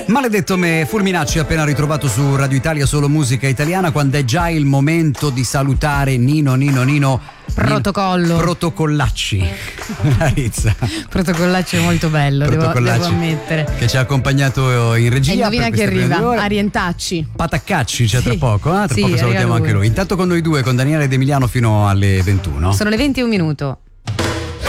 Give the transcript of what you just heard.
Maledetto me, Fulminacci appena ritrovato su Radio Italia, solo musica italiana, quando è già il momento di salutare Nino Protocollacci. Larizza. Protocollacci è molto bello, devo ammettere. Che ci ha accompagnato in regia. E indovina chi arriva? Arientacci. Pataccacci, c'è tra poco, Tra sì, poco salutiamo anche lui. Intanto con noi due, con Daniele Ed Emiliano fino alle 21. Sono le 20 e un minuto.